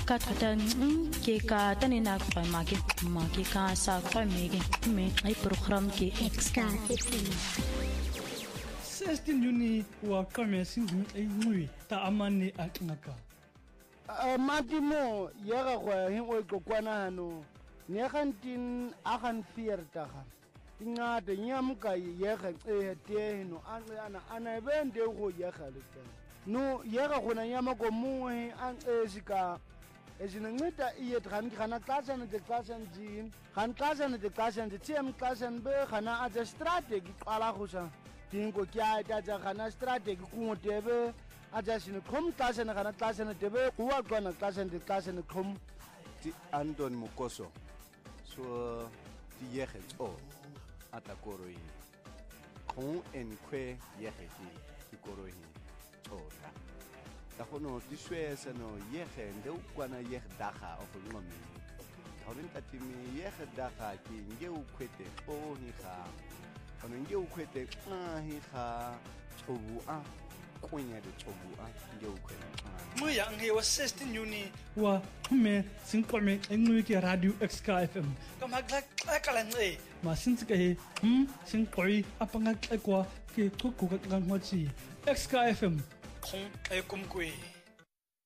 ka thata ke ka tane na kwa make ka sa kwa mege me ai program ke extra 16 Juni wa kame singu ai ngui ta amane aknaka matimo yega go hin o kokwana hano ne gantin agan fiertaga ingade nyamka yega te no ana bende go yega le no yega gona nyama go muhe an esika ezinceda iye khana xaxa ne xaxa nji khan xaxa ne xaxa nji tiem xaxa be khana aja strategy qala khusa dingo kya ta khana strategy ku tebe aja sine khom xaxa ne khana xaxa ne tebe kuwa qana xaxa ne xaxa ne khom ti Anton Mukoso so ti yege o atakoroi khon en kwe yege ti koroi ora da hono di suesa no yege ndeu kwana yege daga of ngomi horin tatimi yege daga ki ngeu kwete o hi kha ono ngeu kwete hi kha chobu a kunya de chobu a ngeu kwete mo ya nge wa 16 Juni wa me sinkome engwe ke radio XK FM kama kala nge ma sintsika he sinkoi apanga kwa ke thuku ka ngwachi XK FM khong e kumkwe